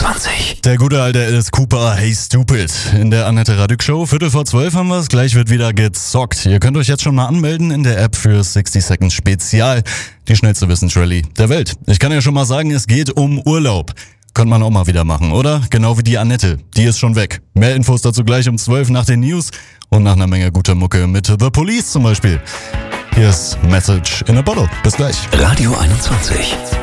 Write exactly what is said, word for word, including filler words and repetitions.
einundzwanzig. Der gute alte Alice Cooper, Hey Stupid. In der Annette Radig Show, Viertel vor zwölf haben wir es, gleich wird wieder gezockt. Ihr könnt euch jetzt schon mal anmelden in der App für sechzig Seconds Spezial. Die schnellste Wissensrallye der Welt. Ich kann ja schon mal sagen, es geht um Urlaub. Könnte man auch mal wieder machen, oder? Genau wie die Annette. Die ist schon weg. Mehr Infos dazu gleich um zwölf nach den News und nach einer Menge guter Mucke mit The Police zum Beispiel. Hier ist Message in a Bottle. Bis gleich. Radio einundzwanzig.